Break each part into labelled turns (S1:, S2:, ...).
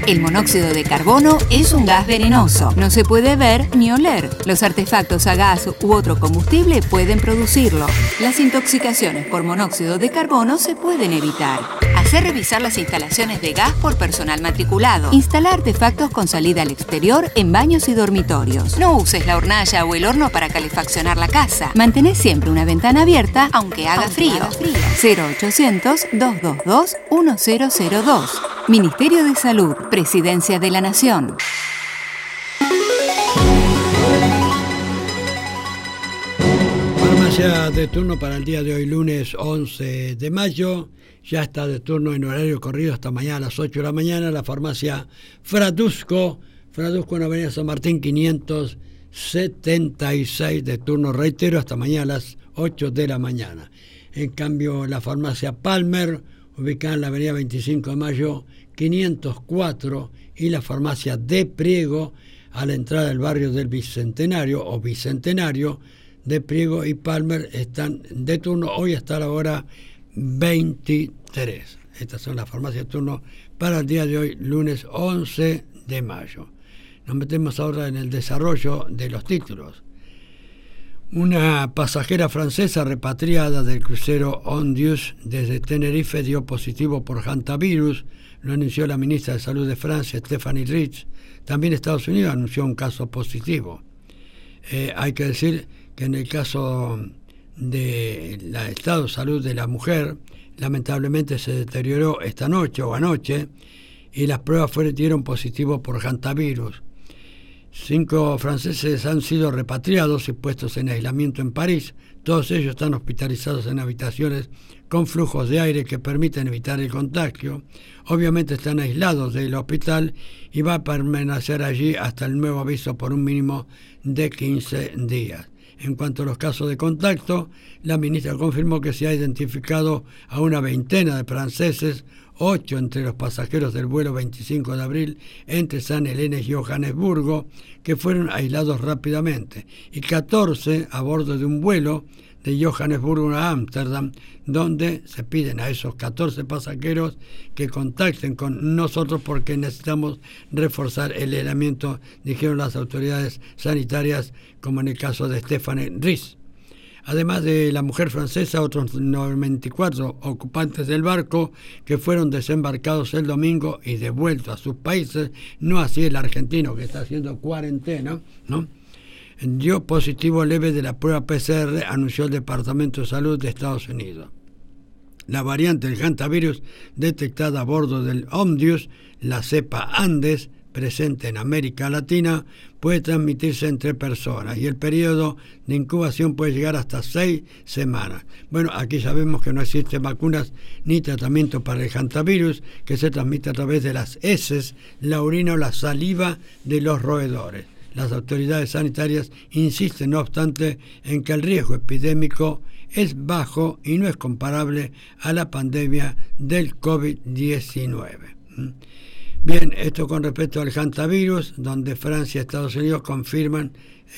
S1: El monóxido de carbono es un gas venenoso. No se puede ver ni oler. Los artefactos a gas u otro combustible pueden producirlo. Las intoxicaciones por monóxido de carbono se pueden evitar. Hacer revisar las instalaciones de gas por personal matriculado. Instalar artefactos con salida al exterior en baños y dormitorios. No uses la hornalla o el horno para calefaccionar la casa. Mantén siempre una ventana abierta aunque haga frío. 0800-222-1002. Ministerio de Salud, Presidencia de la Nación.
S2: Farmacia de turno para el día de hoy, lunes 11 de mayo. Ya está de turno en horario corrido hasta mañana a las 8 de la mañana. La farmacia Fradusco en Avenida San Martín 576 de turno, reitero, hasta mañana a las 8 de la mañana. En cambio, la farmacia Palmer, ubicada en la avenida 25 de mayo 504, y la farmacia de Priego, a la entrada del barrio del Bicentenario o Bicentenario. De Priego y Palmer están de turno hoy hasta la hora 23. Estas son las farmacias de turno para el día de hoy, lunes 11 de mayo. Nos metemos ahora en el desarrollo de los títulos. Una pasajera francesa repatriada del crucero Ondius desde Tenerife dio positivo por hantavirus, lo anunció la ministra de Salud de Francia, Stephanie Ritz. También Estados Unidos anunció un caso positivo. Hay que decir que en el caso del estado de salud de la mujer, lamentablemente se deterioró esta noche o anoche, y las pruebas dieron positivo por hantavirus. 5 franceses han sido repatriados y puestos en aislamiento en París. Todos ellos están hospitalizados en habitaciones con flujos de aire que permiten evitar el contagio. Obviamente están aislados del hospital y va a permanecer allí hasta el nuevo aviso por un mínimo de 15 días. En cuanto a los casos de contacto, la ministra confirmó que se ha identificado a una veintena de franceses, 8 entre los pasajeros del vuelo 25 de abril entre San Helena y Johannesburgo, que fueron aislados rápidamente, y 14 a bordo de un vuelo de Johannesburgo a Ámsterdam, donde se piden a esos 14 pasajeros que contacten con nosotros porque necesitamos reforzar el aislamiento, dijeron las autoridades sanitarias, como en el caso de Stephanie Ritz. Además de la mujer francesa, otros 94 ocupantes del barco que fueron desembarcados el domingo y devueltos a sus países, no así el argentino que está haciendo cuarentena, ¿no? Dio positivo leve de la prueba PCR, anunció el Departamento de Salud de Estados Unidos. La variante del hantavirus detectada a bordo del Omnius, la cepa Andes, presente en América Latina, puede transmitirse entre personas y el periodo de incubación puede llegar hasta 6 semanas. Bueno, aquí sabemos que no existen vacunas ni tratamiento para el hantavirus, que se transmite a través de las heces, la orina o la saliva de los roedores. Las autoridades sanitarias insisten, no obstante, en que el riesgo epidémico es bajo y no es comparable a la pandemia del COVID-19. Bien, esto con respecto al hantavirus, donde Francia y Estados Unidos confirman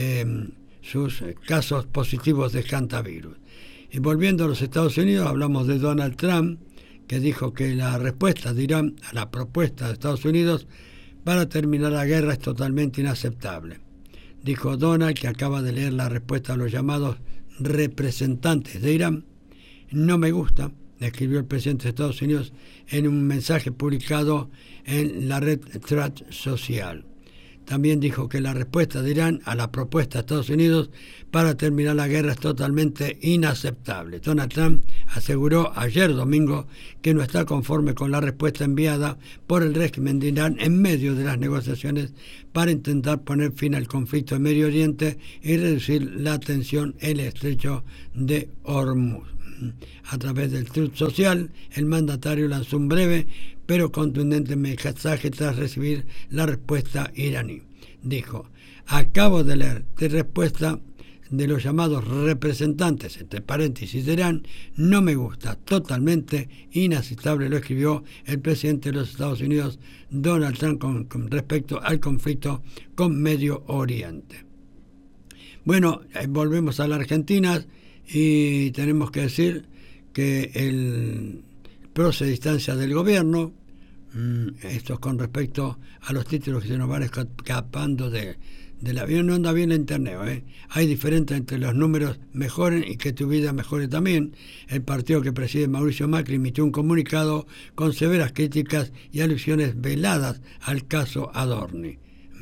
S2: sus casos positivos de hantavirus. Y volviendo a los Estados Unidos, hablamos de Donald Trump, que dijo que la respuesta de Irán a la propuesta de Estados Unidos para terminar la guerra es totalmente inaceptable. Dijo Donald, que acaba de leer la respuesta a los llamados representantes de Irán. No me gusta, escribió el presidente de Estados Unidos en un mensaje publicado en la red Truth Social. También dijo que la respuesta de Irán a la propuesta de Estados Unidos para terminar la guerra es totalmente inaceptable. Donald Trump aseguró ayer domingo que no está conforme con la respuesta enviada por el régimen de Irán en medio de las negociaciones para intentar poner fin al conflicto en Medio Oriente y reducir la tensión en el estrecho de Hormuz. A través del Truth Social, el mandatario lanzó un breve pero contundente mensaje tras recibir la respuesta iraní. Dijo: acabo de leer la respuesta de los llamados representantes, entre paréntesis, de Irán, no me gusta, totalmente inaceptable, lo escribió el presidente de los Estados Unidos, Donald Trump, con respecto al conflicto con Medio Oriente. Bueno, volvemos a la Argentina y tenemos que decir que el PRO se distancia del gobierno, Esto es con respecto a los títulos que se nos van escapando del avión. No anda bien la internet, Hay diferencia entre los números mejoren y que tu vida mejore también. El partido que preside Mauricio Macri emitió un comunicado con severas críticas y alusiones veladas al caso Adorni.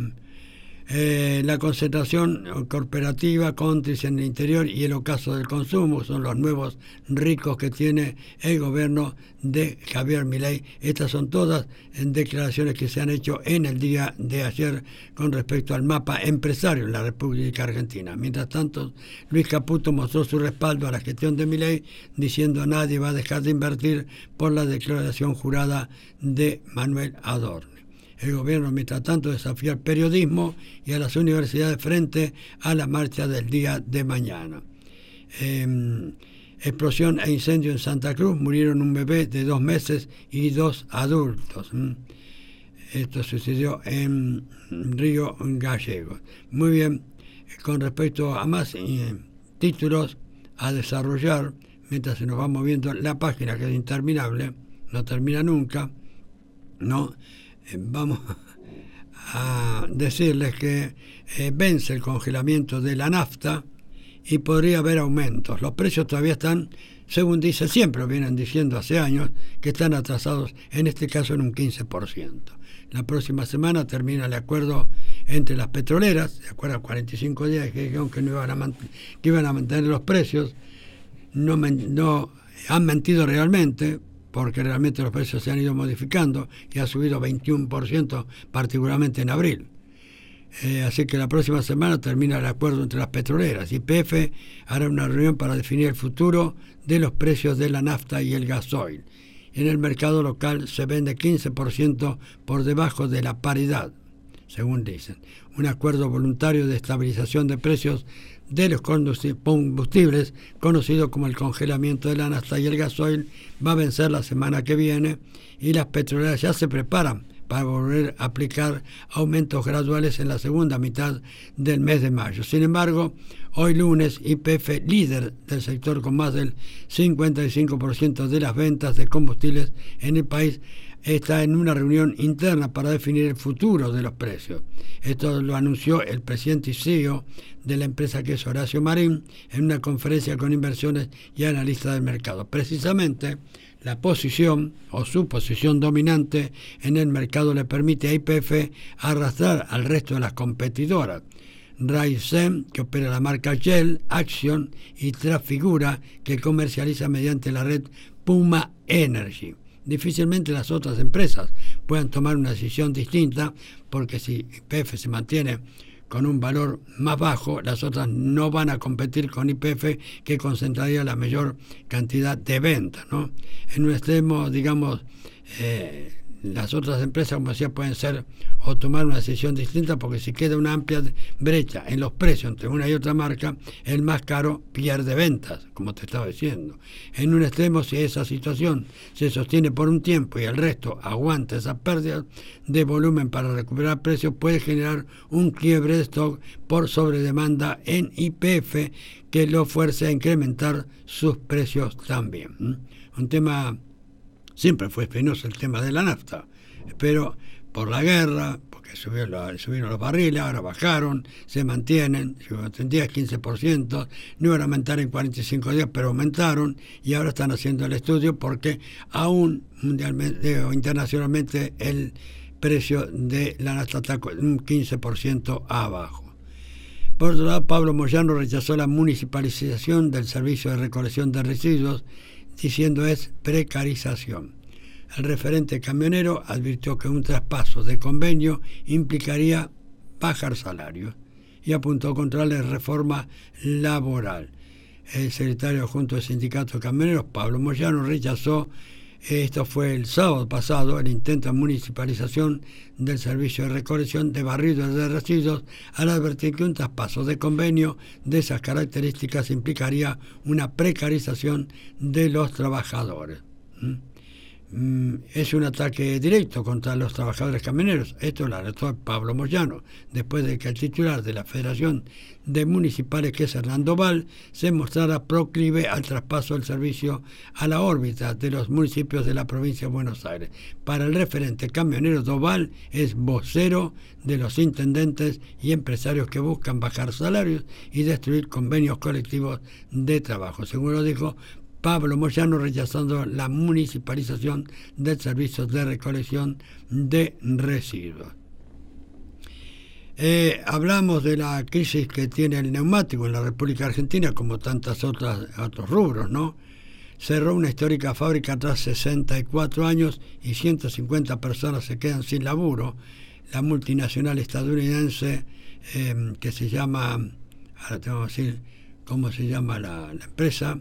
S2: La concentración corporativa, countries en el interior y el ocaso del consumo son los nuevos ricos que tiene el gobierno de Javier Milei. Estas son todas declaraciones que se han hecho en el día de ayer con respecto al mapa empresario en la República Argentina. Mientras tanto, Luis Caputo mostró su respaldo a la gestión de Milei, diciendo nadie va a dejar de invertir por la declaración jurada de Manuel Adorni. El gobierno, mientras tanto, desafía al periodismo y a las universidades frente a la marcha del día de mañana. Explosión e incendio en Santa Cruz, murieron un bebé de 2 meses y 2 adultos. Esto sucedió en Río Gallegos. Muy bien, con respecto a más títulos a desarrollar, mientras se nos va moviendo la página, que es interminable, no termina nunca, ¿no? Vamos a decirles que vence el congelamiento de la nafta y podría haber aumentos. Los precios todavía están, según dice, siempre vienen diciendo hace años, que están atrasados, en este caso en un 15%. La próxima semana termina el acuerdo entre las petroleras, de acuerdo a 45 días que dijeron que iban a mantener los precios. No han mentido realmente, porque realmente los precios se han ido modificando y ha subido 21%, particularmente en abril. Así que la próxima semana termina el acuerdo entre las petroleras. YPF hará una reunión para definir el futuro de los precios de la nafta y el gasoil. En el mercado local se vende 15% por debajo de la paridad, según dicen. Un acuerdo voluntario de estabilización de precios de los combustibles, conocido como el congelamiento de la nafta y el gasoil, va a vencer la semana que viene y las petroleras ya se preparan para volver a aplicar aumentos graduales en la segunda mitad del mes de mayo. Sin embargo, hoy lunes, YPF, líder del sector con más del 55% de las ventas de combustibles en el país, está en una reunión interna para definir el futuro de los precios. Esto lo anunció el presidente y CEO de la empresa, que es Horacio Marín, en una conferencia con inversiones y analistas del mercado. Precisamente, la posición o su posición dominante en el mercado le permite a YPF arrastrar al resto de las competidoras. Raízen, que opera la marca Shell, Action y Trafigura, que comercializa mediante la red Puma Energy. Difícilmente las otras empresas puedan tomar una decisión distinta, porque si YPF se mantiene con un valor más bajo, las otras no van a competir con YPF, que concentraría la mayor cantidad de ventas, ¿no? En un extremo, digamos, las otras empresas, como decía, pueden ser o tomar una decisión distinta, porque si queda una amplia brecha en los precios entre una y otra marca, el más caro pierde ventas, como te estaba diciendo. En un extremo, si esa situación se sostiene por un tiempo y el resto aguanta esas pérdidas de volumen para recuperar precios, puede generar un quiebre de stock por sobredemanda en YPF, que lo fuerce a incrementar sus precios también. Un tema, siempre fue espinoso el tema de la nafta, pero por la guerra, porque subieron los barriles, ahora bajaron, se mantienen, en 10, 15%, no iban a aumentar en 45 días, pero aumentaron, y ahora están haciendo el estudio porque aún mundialmente o internacionalmente el precio de la nafta está un 15% abajo. Por otro lado, Pablo Moyano rechazó la municipalización del servicio de recolección de residuos, diciendo es precarización. El referente camionero advirtió que un traspaso de convenio implicaría bajar salarios y apuntó contra la reforma laboral. El secretario adjunto del sindicato de camioneros, Pablo Moyano, rechazó, esto fue el sábado pasado, el intento de municipalización del servicio de recolección de barridos de residuos, al advertir que un traspaso de convenio de esas características implicaría una precarización de los trabajadores. es un ataque directo contra los trabajadores camioneros. Esto lo alertó Pablo Moyano, después de que el titular de la Federación de Municipales, que es Hernando Val, se mostrara proclive al traspaso del servicio a la órbita de los municipios de la provincia de Buenos Aires. Para el referente camionero, Doval es vocero de los intendentes y empresarios que buscan bajar salarios y destruir convenios colectivos de trabajo, según lo dijo Pablo Moyano, rechazando la municipalización del servicio de recolección de residuos. Hablamos de la crisis que tiene el neumático en la República Argentina, como tantos otros rubros, ¿no? Cerró una histórica fábrica tras 64 años y 150 personas se quedan sin laburo. La multinacional estadounidense que se llama, ahora tengo que decir cómo se llama la empresa,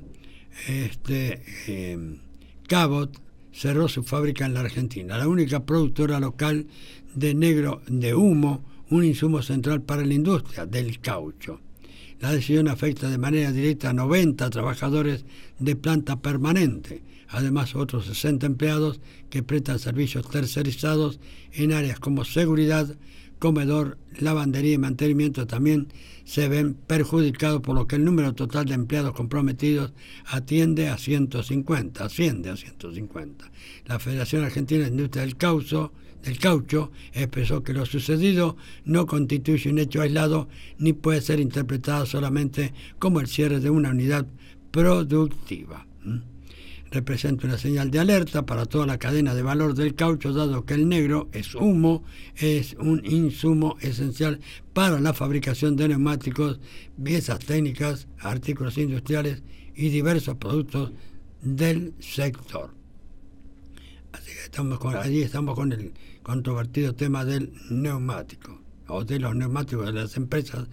S2: Cabot, cerró su fábrica en la Argentina, la única productora local de humo, un insumo central para la industria del caucho. La decisión afecta de manera directa a 90 trabajadores de planta permanente, además otros 60 empleados que prestan servicios tercerizados en áreas como seguridad, comedor, lavandería y mantenimiento también se ven perjudicados, por lo que el número total de empleados comprometidos asciende a 150. La Federación Argentina de Industria del Caucho expresó que lo sucedido no constituye un hecho aislado ni puede ser interpretado solamente como el cierre de una unidad productiva. Representa una señal de alerta para toda la cadena de valor del caucho, dado que el negro es un insumo esencial para la fabricación de neumáticos, piezas técnicas, artículos industriales y diversos productos del sector. Así que allí estamos con el controvertido tema del neumático, o de los neumáticos de las empresas,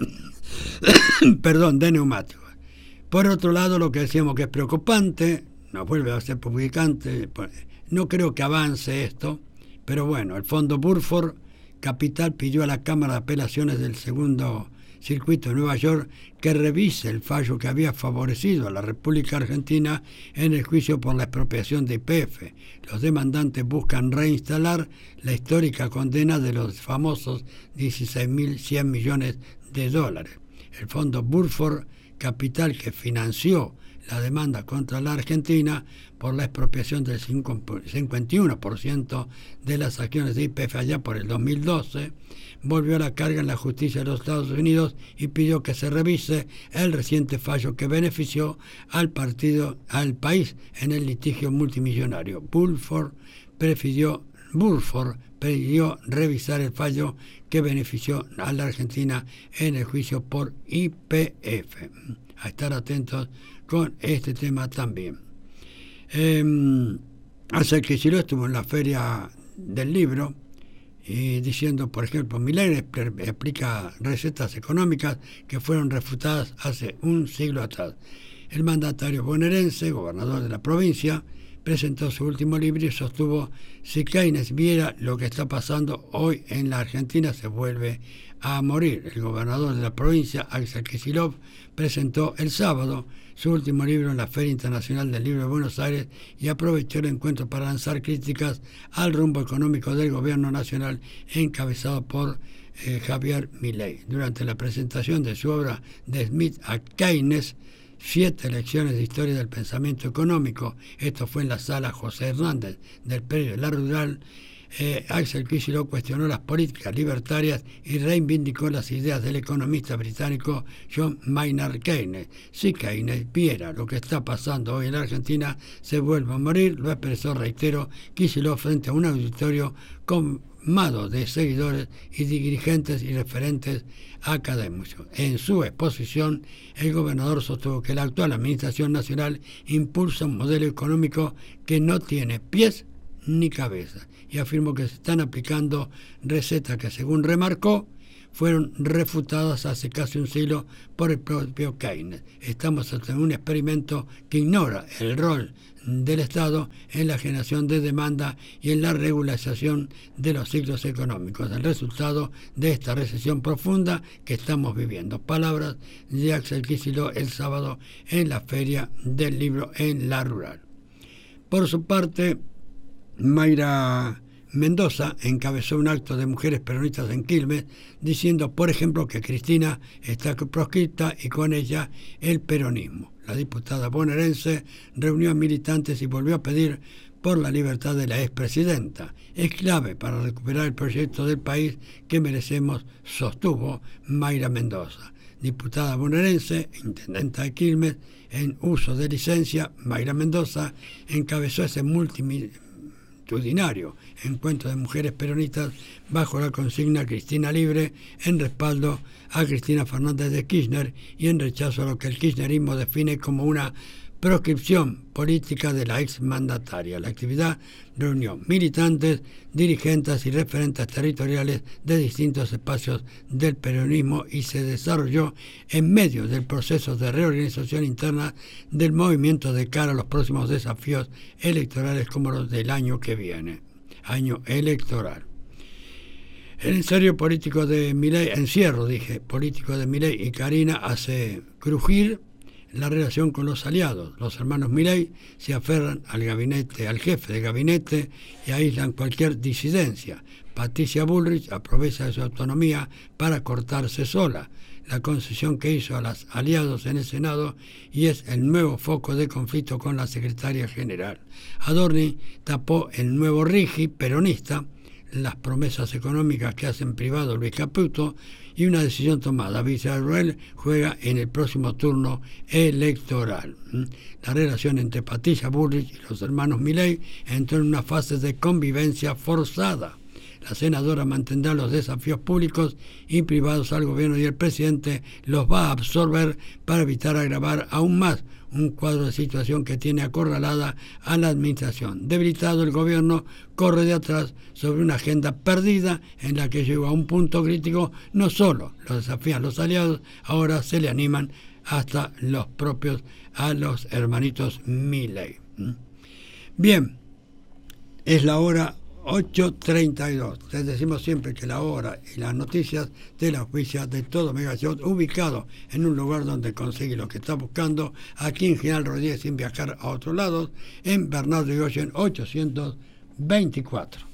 S2: de neumáticos. Por otro lado, lo que decíamos que es preocupante, nos vuelve a ser publicante, no creo que avance esto, pero bueno, el fondo Burford Capital pidió a la Cámara de Apelaciones del Segundo Circuito de Nueva York que revise el fallo que había favorecido a la República Argentina en el juicio por la expropiación de YPF. Los demandantes buscan reinstalar la histórica condena de los famosos 16.100 millones de dólares. El fondo Burford Capital, que financió la demanda contra la Argentina por la expropiación del 51% de las acciones de YPF allá por el 2012, volvió a la carga en la justicia de los Estados Unidos y pidió que se revise el reciente fallo que benefició al país en el litigio multimillonario. Burford pidió revisar el fallo que benefició a la Argentina en el juicio por YPF. A estar atentos con este tema también. Axel Kicillof estuvo en la Feria del Libro y diciendo, por ejemplo, Milei explica recetas económicas que fueron refutadas hace un siglo atrás. El mandatario bonaerense, gobernador de la provincia, presentó su último libro y sostuvo: si Keynes viera lo que está pasando hoy en la Argentina, se vuelve a morir. El gobernador de la provincia, Axel Kicillof, presentó el sábado su último libro en la Feria Internacional del Libro de Buenos Aires y aprovechó el encuentro para lanzar críticas al rumbo económico del gobierno nacional encabezado por Javier Milei. Durante la presentación de su obra De Smith a Keynes, 7 lecciones de historia del pensamiento económico, esto fue en la sala José Hernández del predio La Rural, Axel Kicillof cuestionó las políticas libertarias y reivindicó las ideas del economista británico John Maynard Keynes. Si Keynes viera lo que está pasando hoy en la Argentina, se vuelve a morir, lo expresó, reitero, Kicillof frente a un auditorio colmado de seguidores y dirigentes y referentes académicos. En su exposición, el gobernador sostuvo que la actual administración nacional impulsa un modelo económico que no tiene pies ni cabeza, y afirmó que se están aplicando recetas que, según remarcó, fueron refutadas hace casi un siglo por el propio Keynes. Estamos ante un experimento que ignora el rol del Estado en la generación de demanda y en la regularización de los ciclos económicos, el resultado de esta recesión profunda que estamos viviendo. Palabras de Axel Kicillof el sábado en la Feria del Libro en La Rural. Por su parte, Mayra Mendoza encabezó un acto de mujeres peronistas en Quilmes, diciendo, por ejemplo, que Cristina está proscripta y con ella el peronismo. La diputada bonaerense reunió a militantes y volvió a pedir por la libertad de la expresidenta. Es clave para recuperar el proyecto del país que merecemos, sostuvo Mayra Mendoza. Diputada bonaerense, intendenta de Quilmes, en uso de licencia, Mayra Mendoza encabezó ese multitudinario encuentro de mujeres peronistas bajo la consigna Cristina Libre, en respaldo a Cristina Fernández de Kirchner y en rechazo a lo que el kirchnerismo define como una proscripción política de la exmandataria. La actividad reunió militantes, dirigentes y referentes territoriales de distintos espacios del peronismo y se desarrolló en medio del proceso de reorganización interna del movimiento de cara a los próximos desafíos electorales como los del año que viene, año electoral. El encierro político de Milei y Karina hace crujir la relación con los aliados. Los hermanos Milei se aferran al jefe de gabinete y aíslan cualquier disidencia. Patricia Bullrich aprovecha de su autonomía para cortarse sola, la concesión que hizo a los aliados en el Senado, y es el nuevo foco de conflicto con la secretaria general. Adorni tapó el nuevo Rigi peronista, las promesas económicas que hacen privado Luis Caputo y una decisión tomada. Villarroel juega en el próximo turno electoral. La relación entre Patricia Bullrich y los hermanos Milei entró en una fase de convivencia forzada. La senadora mantendrá los desafíos públicos y privados al gobierno y el presidente los va a absorber para evitar agravar aún más un cuadro de situación que tiene acorralada a la administración. Debilitado, el gobierno corre de atrás sobre una agenda perdida en la que llegó a un punto crítico. No solo lo desafían los aliados, ahora se le animan hasta los propios a los hermanitos Milei. Bien, es la hora 8:32. Les decimos siempre que la hora y las noticias de la auspicia de Todo Megashot, ubicado en un lugar donde consigue lo que está buscando, aquí en General Rodríguez sin viajar a otros lados, en Bernardo Irigoyen 824.